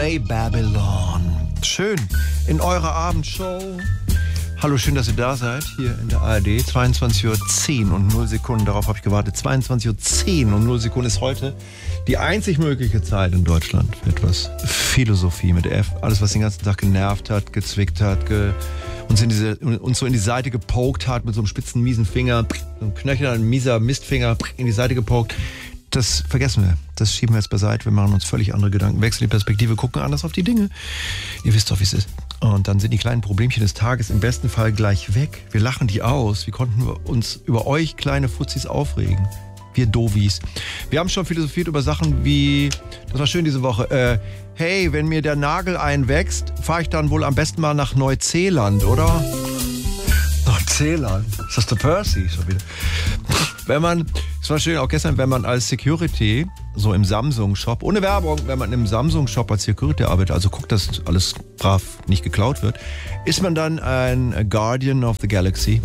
Ray Babylon. Schön in eurer Abendshow. Hallo, schön, dass ihr da seid, hier in der ARD. 22:10 und 0 Sekunden, darauf habe ich gewartet. 22:10 und 0 Sekunden ist heute die einzig mögliche Zeit in Deutschland für etwas Philosophie mit F. Alles, was den ganzen Tag genervt hat, gezwickt hat, uns so in die Seite gepokt hat mit so einem spitzen, miesen Finger, so einem Knöchel, ein mieser Mistfinger in die Seite gepokt. Das vergessen wir. Das schieben wir jetzt beiseite. Wir machen uns völlig andere Gedanken, wechseln die Perspektive, gucken anders auf die Dinge. Ihr wisst doch, wie es ist. Und dann sind die kleinen Problemchen des Tages im besten Fall gleich weg. Wir lachen die aus. Wie konnten wir uns über euch kleine Fuzzis aufregen? Wir Dovis. Wir haben schon philosophiert über Sachen wie, das war schön diese Woche, hey, wenn mir der Nagel einwächst, fahre ich dann wohl am besten mal nach Neuseeland, oder? Neuseeland? Ist das der Percy schon wieder? Es war schön, auch gestern, wenn man als Security, so im Samsung-Shop, ohne Werbung, wenn man im Samsung-Shop als Security arbeitet, also guckt, dass alles brav nicht geklaut wird, ist man dann ein Guardian of the Galaxy.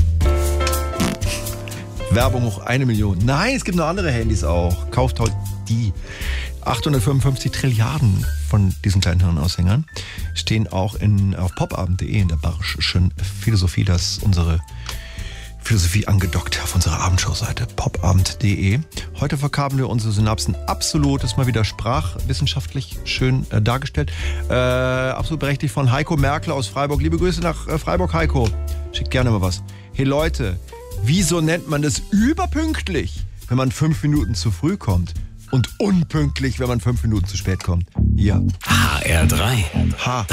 Werbung hoch 1 Million. Nein, es gibt noch andere Handys auch. Kauft heute die. 855 Trilliarden von diesen kleinen Hirnaushängern stehen auch auf popabend.de in der Barschen Philosophie. Das ist unsere Philosophie angedockt auf unserer Abendshow-Seite popabend.de. Heute verkabeln wir unsere Synapsen absolut, das ist mal wieder sprachwissenschaftlich schön dargestellt. Absolut berechtigt von Heiko Merkel aus Freiburg. Liebe Grüße nach Freiburg, Heiko. Schickt gerne mal was. Hey Leute, wieso nennt man das überpünktlich, wenn man 5 Minuten zu früh kommt? Und unpünktlich, wenn man 5 Minuten zu spät kommt? Ja. HR3.